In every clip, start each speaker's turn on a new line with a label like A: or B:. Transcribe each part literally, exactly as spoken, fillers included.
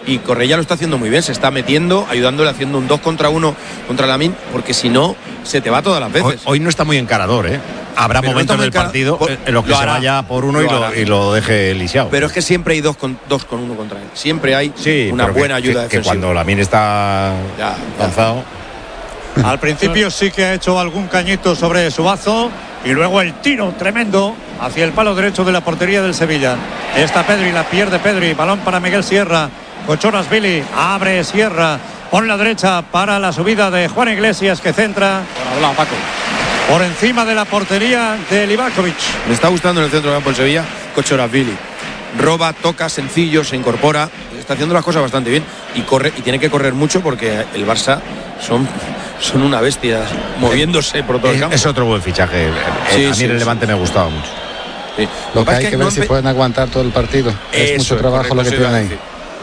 A: y Correia lo está haciendo muy bien, se está metiendo, ayudándole, haciendo un dos contra uno contra Lamine, porque si no, se te va todas las veces.
B: Hoy, hoy no está muy encarador, ¿eh? Habrá
A: Pero
B: momentos
A: no
B: del partido
A: por,
B: en los que se hará. Vaya por uno lo y, lo, y lo deje lisiado.
A: Pero es que siempre hay dos con, dos con uno contra él. Siempre hay
B: sí,
A: una buena
B: que,
A: ayuda
B: que,
A: defensiva.
B: Que cuando Lamine está ya, lanzado.
C: Ya. Al principio sí que ha hecho algún cañito sobre Suazo y luego el tiro tremendo hacia el palo derecho de la portería del Sevilla. Está Pedri, la pierde Pedri. Balón para Miguel Sierra. Kochorashvili, abre Sierra. Por la derecha para la subida de Juan Iglesias, que centra.
D: Por hablado, Paco.
C: Por encima de la portería de Livakovic.
A: Me está gustando en el centro del campo del Sevilla Kochorashvili. Roba, toca, sencillo, se incorpora. Está haciendo las cosas bastante bien. Y corre, y tiene que correr mucho porque el Barça son, son una bestia moviéndose por todo el campo.
B: Es otro buen fichaje.
A: Sí,
B: a mí
A: sí,
B: el Levante
A: sí.
B: me gustaba mucho.
E: Sí. Lo, lo que hay que, que ver no si empe... pueden aguantar todo el partido. Es Eso, mucho trabajo lo que tienen ahí.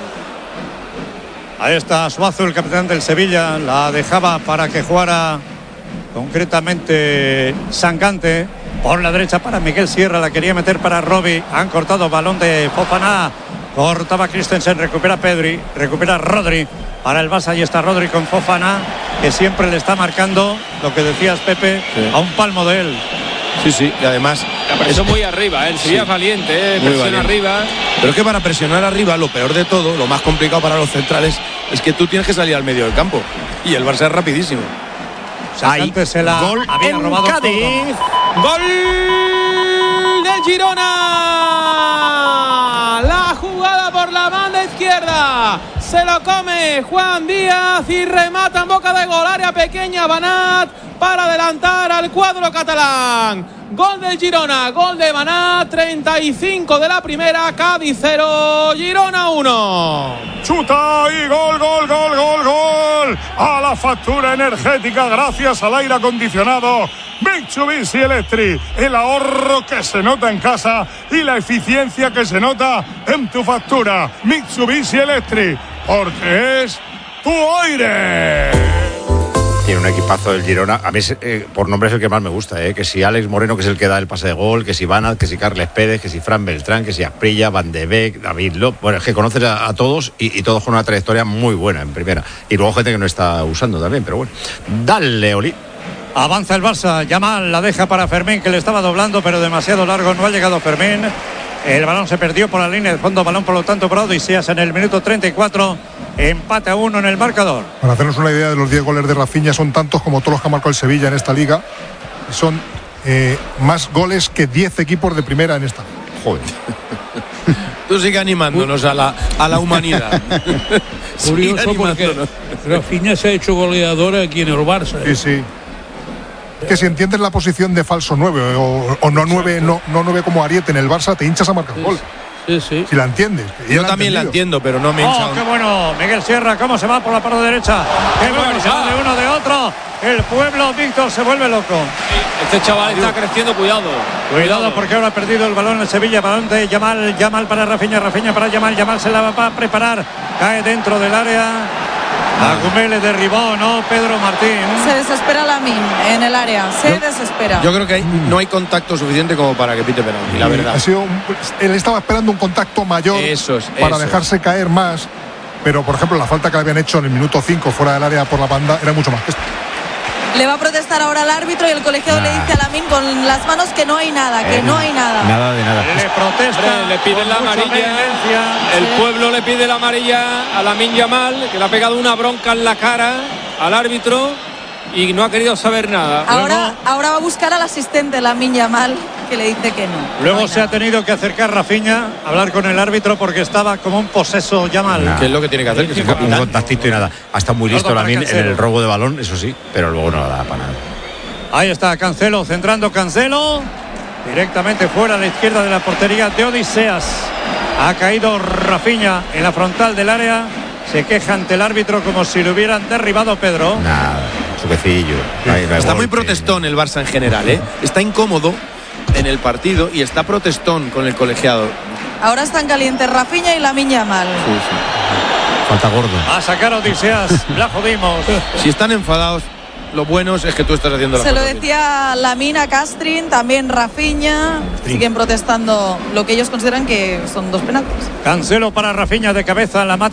C: Ahí está Suazo, el capitán del Sevilla. La dejaba para que jugara concretamente Sangante. Por la derecha para Miguel Sierra, la quería meter para Robbie. Han cortado balón de Fofana. Cortaba Christensen, recupera Pedri, recupera Rodri. Para el Barça, ahí está Rodri con Fofana, que siempre le está marcando, lo que decías, Pepe, sí. a un palmo de él.
A: Sí, sí, y además
D: eso muy arriba, el Sevilla sí. valiente, eh, presiona arriba.
A: Pero es que para presionar arriba, lo peor de todo, lo más complicado para los centrales, es que tú tienes que salir al medio del campo. Y el Barça es rapidísimo.
C: Antes se la
B: gol
C: había
B: en
C: robado
B: Cádiz.
D: Todo. Gol del Girona. La jugada por la banda izquierda. Se lo come Juan Díaz y remata en boca de gol. Área pequeña, Banat para adelantar al cuadro catalán. Gol del Girona, gol de Banat, treinta y cinco de la primera, Cádiz cero, Girona uno.
F: Chuta y gol, gol, gol, gol, gol. A la factura energética gracias al aire acondicionado Mitsubishi Electric. El ahorro que se nota en casa y la eficiencia que se nota en tu factura. Mitsubishi Electric, porque es tu aire.
B: Tiene un equipazo del Girona. A mí eh, por nombre es el que más me gusta, eh. Que si Alex Moreno, que es el que da el pase de gol, que si Banat, que si Carles Pérez, que si Fran Beltrán, que si Asprilla, Van de Beek, David López. Bueno, es que conoces a, a todos y, y todos con una trayectoria muy buena en primera. Y luego gente que no está usando también, pero bueno. Dale, Oli.
C: Avanza el Barça, Yamal la deja para Fermín, que le estaba doblando, pero demasiado largo, no ha llegado Fermín. El balón se perdió por la línea de fondo, balón por lo tanto para Odisseas en el minuto treinta y cuatro. Empate a uno en el marcador.
G: Para hacernos una idea de los diez goles de Rafinha, son tantos como todos los que ha marcado el Sevilla en esta liga. Son eh, más goles que diez equipos de primera en esta.
B: Joder.
A: Tú sigue animándonos a la, a la humanidad.
H: Curioso porque Rafinha se ha hecho goleador aquí en el Barça.
G: ¿eh? Sí, sí. Que si entiendes la posición de falso nueve o, o no nueve no, no nueve como Ariete en el Barça, te hinchas a marcar gol.
H: Sí, sí.
G: Si la entiendes.
A: Yo la también la entiendo, pero no me hincha.
C: Oh, qué bueno, Miguel Sierra, cómo se va por la parte derecha. Qué bueno, se va de uno de otro. El pueblo, Víctor, se vuelve loco.
D: Este chaval está creciendo, cuidado.
C: Cuidado porque ahora ha perdido el balón en Sevilla. Balón de Yamal, Yamal para Rafinha, Rafinha para Yamal, Yamal se la va a preparar. Cae dentro del área. Agumé le derribó, ¿no? Pedro Martín.
I: Se desespera Lamine en el área, se
A: yo,
I: desespera.
A: Yo creo que hay, no hay contacto suficiente como para que pite penalti, la verdad.
G: Ha sido un, él estaba esperando un contacto mayor
A: eso es,
G: para
A: eso
G: dejarse
A: es.
G: caer más, pero por ejemplo la falta que le habían hecho en el minuto cinco fuera del área por la banda era mucho más que esto.
I: Le va a protestar ahora el árbitro y el colegiado nah. le dice a Lamine con las manos que no hay nada, que eh, no hay nada.
B: Nada de nada.
C: Le protesta.
D: Hombre, le piden la amarilla. El sí. pueblo le pide la amarilla a Lamine Yamal, que le ha pegado una bronca en la cara al árbitro y no ha querido saber nada.
I: Ahora,
C: Luego,
I: ahora va a buscar al asistente Lamine Yamal, que le dice que no.
C: Luego
I: no
C: se nada. ha tenido que acercar Rafinha a hablar con el árbitro porque estaba como un poseso Yamal.
B: Nah.
A: ¿Qué es lo que tiene que hacer? Que se
B: un contactito y nada. Ha estado muy listo Lamine en el robo de balón, eso sí, pero luego no da para nada.
C: Ahí está Cancelo, centrando Cancelo. Directamente fuera a la izquierda de la portería de Odisseas. Ha caído Rafinha en la frontal del área. Se queja ante el árbitro como si le hubieran derribado, Pedro.
B: Nada, suquecillo.
A: Está muy protestón el Barça en general, ¿eh? Está incómodo en el partido y está protestón con el colegiado.
I: Ahora están calientes Rafinha y Lamine Yamal.
A: Sí, sí.
B: Falta gordo.
C: A sacar a Odisseas, la jodimos.
A: Si están enfadados, lo bueno es que tú estás haciendo la
I: Se lo decía Lamine a Castrin, también Rafinha. Castrin. Siguen protestando lo que ellos consideran que son dos penaltis.
C: Cancelo para Rafinha de cabeza, la mata.